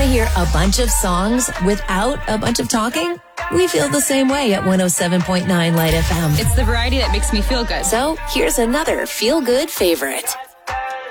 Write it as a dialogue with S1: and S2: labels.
S1: to hear a bunch of songs without a bunch of talking? We feel the same way at 107.9 Light FM.
S2: It's the variety that makes me feel good.
S1: So here's another feel-good favorite.